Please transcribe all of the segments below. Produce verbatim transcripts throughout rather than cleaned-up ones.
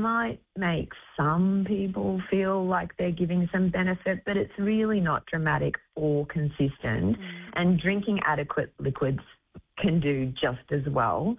might make some people feel like they're giving some benefit, but it's really not dramatic or consistent. Mm. And drinking adequate liquids can do just as well.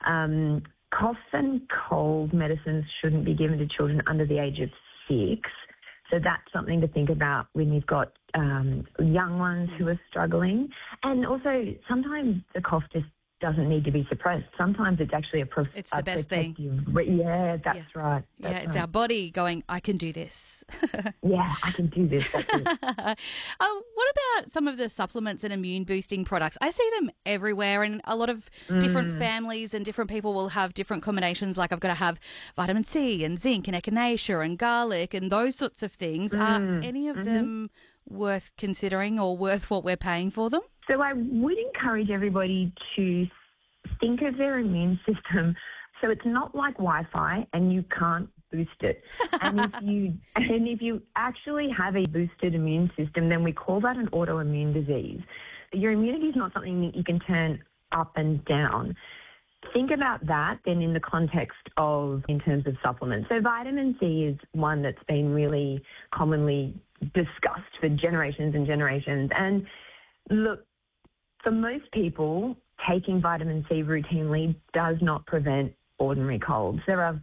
Um, cough and cold medicines shouldn't be given to children under the age of six. So that's something to think about when you've got um, young ones who are struggling. And also, sometimes the cough just doesn't need to be suppressed. Sometimes it's actually a prof- It's the a best thing. Yeah, that's yeah. right. That's yeah, it's right. our body going, I can do this. yeah, I can do this. That's it. um, what about some of the supplements and immune boosting products? I see them everywhere, and a lot of Mm. different families and different people will have different combinations, like I've got to have vitamin C and zinc and echinacea and garlic and those sorts of things. Mm. Are any of mm-hmm. them worth considering or worth what we're paying for them? So I would encourage everybody to think of their immune system. So it's not like Wi-Fi and you can't boost it. And if you and if you actually have a boosted immune system, then we call that an autoimmune disease. Your immunity is not something that you can turn up and down. Think about that then in the context of, in terms of supplements. So vitamin C is one that's been really commonly discussed for generations and generations. And look, for most people, taking vitamin C routinely does not prevent ordinary colds. There are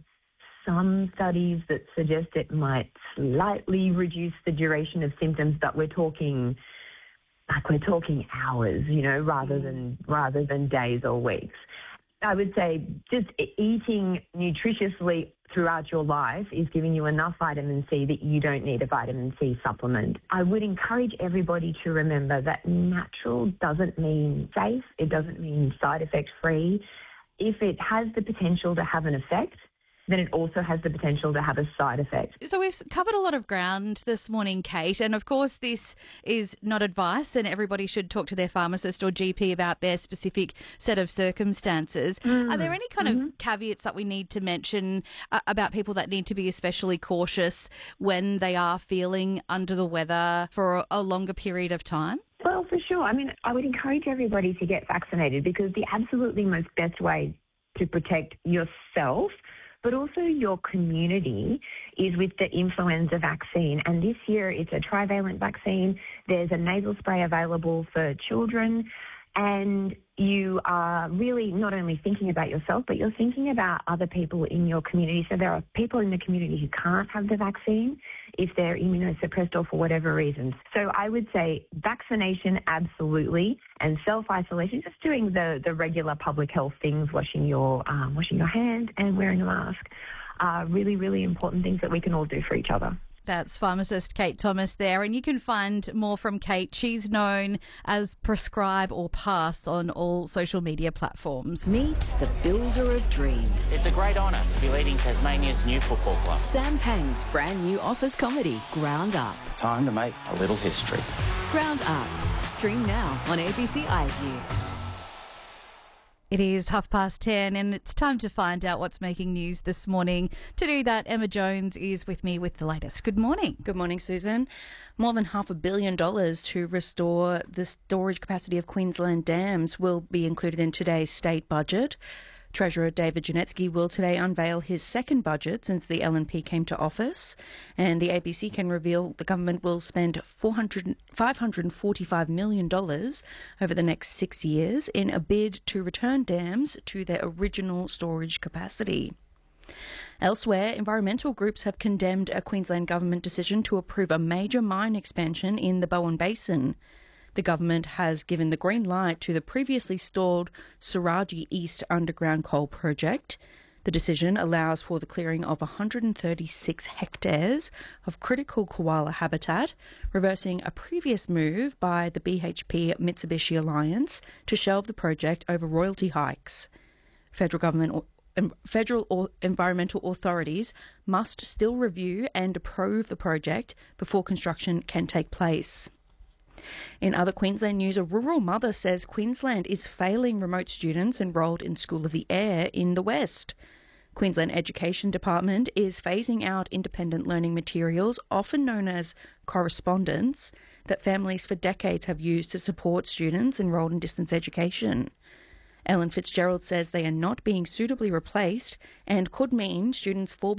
some studies that suggest it might slightly reduce the duration of symptoms, but we're talking like we're talking hours, you know, rather Mm. than rather than days or weeks. I would say just eating nutritiously throughout your life is giving you enough vitamin C that you don't need a vitamin C supplement. I would encourage everybody to remember that natural doesn't mean safe. It doesn't mean side effect free. If it has the potential to have an effect, then it also has the potential to have a side effect. So we've covered a lot of ground this morning, Kate, and of course this is not advice, and everybody should talk to their pharmacist or G P about their specific set of circumstances. Mm. Are there any kind mm-hmm. of caveats that we need to mention uh, about people that need to be especially cautious when they are feeling under the weather for a longer period of time? Well, for sure. I mean, I would encourage everybody to get vaccinated, because the absolutely most best way to protect yourself but also your community is with the influenza vaccine. And this year it's a trivalent vaccine. There's a nasal spray available for children. And you are really not only thinking about yourself, but you're thinking about other people in your community. So there are people in the community who can't have the vaccine if they're immunosuppressed or for whatever reasons. So I would say vaccination, absolutely, and self-isolation, just doing the, the regular public health things, washing your, um, washing your hands and wearing a mask, are really, really important things that we can all do for each other. That's pharmacist Kate Thomas there, and you can find more from Kate. She's known as Prescribe or Pass on all social media platforms. Meet the builder of dreams. It's a great honour to be leading Tasmania's new football club. Sam Pang's brand new office comedy, Ground Up. Time to make a little history. Ground Up. Stream now on A B C iView. It is half past ten and it's time to find out what's making news this morning. To do that, Emma Jones is with me with the latest. Good morning. Good morning, Susan. More than half a billion dollars to restore the storage capacity of Queensland dams will be included in today's state budget. Treasurer David Janetsky will today unveil his second budget since the L N P came to office, and the A B C can reveal the government will spend five hundred forty-five million dollars over the next six years in a bid to return dams to their original storage capacity. Elsewhere, environmental groups have condemned a Queensland government decision to approve a major mine expansion in the Bowen Basin. The government has given the green light to the previously stalled Saraji East underground coal project. The decision allows for the clearing of one hundred thirty-six hectares of critical koala habitat, reversing a previous move by the B H P Mitsubishi Alliance to shelve the project over royalty hikes. Federal government Federal or environmental authorities must still review and approve the project before construction can take place. In other Queensland news, a rural mother says Queensland is failing remote students enrolled in School of the Air in the West. Queensland Education Department is phasing out independent learning materials, often known as correspondence, that families for decades have used to support students enrolled in distance education. Ellen Fitzgerald says they are not being suitably replaced and could mean students fall